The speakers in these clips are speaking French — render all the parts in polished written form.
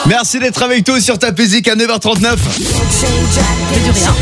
Merci d'être avec nous sur Tape Zik à 9h39. C'est du rien.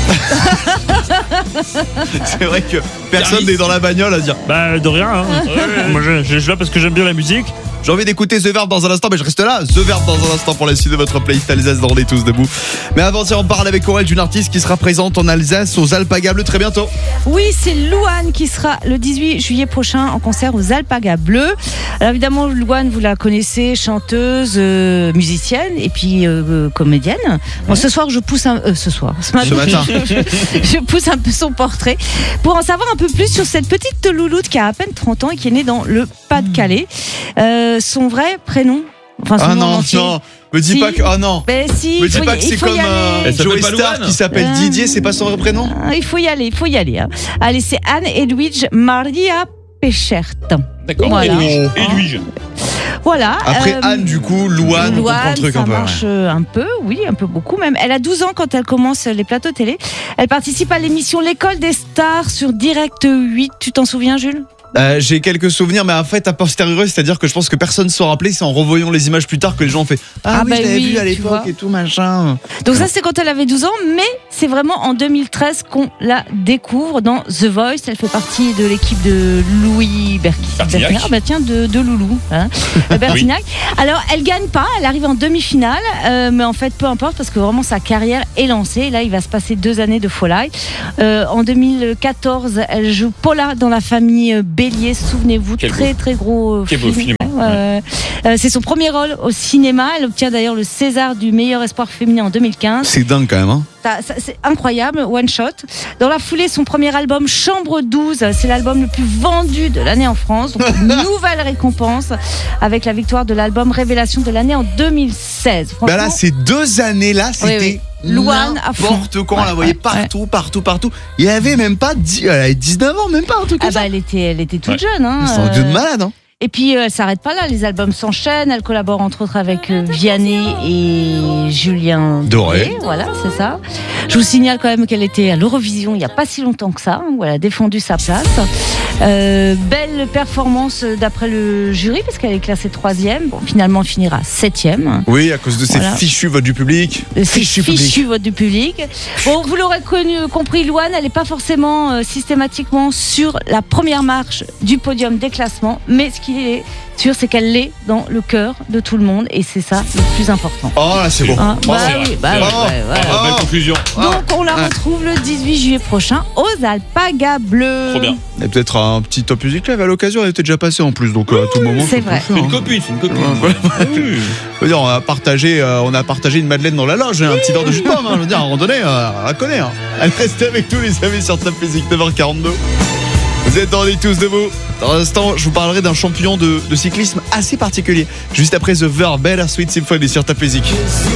C'est vrai que personne n'est dans la bagnole à dire. Bah de rien. Moi je suis là parce que j'aime bien la musique. J'ai envie d'écouter The Verb dans un instant, mais je reste là. The Verb dans un instant pour la suite de votre playlist Alsace dans On est tous debout. Mais avant ça, on parle avec Aurel d'une artiste qui sera présente en Alsace aux Alpagas Bleues très bientôt. Oui, c'est Louane qui sera le 18 juillet prochain en concert aux Alpagas Bleues. Alors évidemment, Louane, vous la connaissez, chanteuse, musicienne et puis comédienne. Bon, ce soir, je pousse ce matin, je pousse un peu son portrait pour en savoir un peu plus sur cette petite louloute qui a à peine 30 ans et qui est née dans le Pas-de-Calais. Son vrai prénom, enfin son nom entier. Non, me dis pas que Ben si, me dis pas que c'est comme Joey Star qui s'appelle Didier, c'est pas son vrai prénom. Il faut y aller. Hein. Allez, c'est Anne-Edwige Maria Pechert. D'accord. Voilà. Edwige. Voilà. Après Anne, du coup, Louane, on comprend le truc ça un peu. marche un peu, oui, un peu beaucoup même. Elle a 12 ans quand elle commence les plateaux télé. Elle participe à l'émission L'école des stars sur Direct 8. Tu t'en souviens, Jules ? J'ai quelques souvenirs, mais en fait, à posteriori, c'est-à-dire que je pense que personne ne s'en rappelait. C'est en revoyant les images plus tard que les gens ont fait oui, je l'avais vu à l'époque et tout, machin. Donc ça, c'est quand elle avait 12 ans, mais c'est vraiment en 2013 qu'on la découvre dans The Voice. Elle fait partie de l'équipe de Louis Bertignac. Bah tiens, de Loulou, hein, Bertignac. Alors, elle gagne pas, elle arrive en demi-finale, mais en fait, peu importe, parce que vraiment, sa carrière est lancée. Là, il va se passer 2 années de folie. En 2014, elle joue Paula dans La famille Bélier, souvenez-vous, très gros film. C'est son premier rôle au cinéma. Elle obtient d'ailleurs le César du meilleur espoir féminin en 2015. C'est dingue quand même, hein. C'est incroyable, one shot. Dans la foulée, son premier album Chambre 12, c'est l'album le plus vendu de l'année en France. Donc une nouvelle récompense avec la victoire de l'album Révélation de l'année en 2016. Bah là, ces 2 années-là, c'était Louane à fond. N'importe quoi, on la voyait partout. Il y avait même pas elle avait 19 ans, même pas un truc comme ça. Elle était toute jeune, hein. C'est un dieu de malade, hein. Et puis elle s'arrête pas là, les albums s'enchaînent, elle collabore entre autres avec Vianney et Julien Doré, voilà, c'est ça. Je vous signale quand même qu'elle était à l'Eurovision il y a pas si longtemps que ça, où elle a défendu sa place. Belle performance d'après le jury, parce qu'elle est classée 3e, bon, finalement elle finira 7e. Oui, à cause de ces fichus votes du public. Fichus votes du public. Bon, vous l'aurez compris, Louane, elle n'est pas forcément systématiquement sur la première marche du podium des classements, mais ce qui est sûr, c'est qu'elle l'est dans le cœur de tout le monde, et c'est ça le plus important. Oh là, c'est bon. Belle conclusion. Donc on la retrouve le 18 juillet prochain aux Alpagas Bleues. Trop bien. Et peut-être un petit top music live à l'occasion, elle était déjà passée en plus, donc à tout moment. C'est vrai. C'est une copine. Je veux dire, on a partagé une madeleine dans la loge, un petit verre de jus de pomme, hein, je veux dire, à un moment donné, on la connaît. Hein. Elle reste avec nous, les amis, sur Tape Zik, 9h42. Vous êtes dans les tous debout. Dans un instant, je vous parlerai d'un champion de cyclisme assez particulier. Juste après The Verb, Bella Sweet Symphony sur Tape Zik.